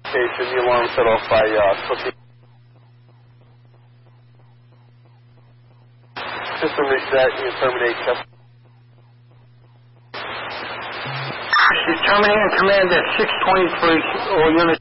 location. The alarm set off by Cookie. System reset. You terminate test. She's terminating command at 623. All units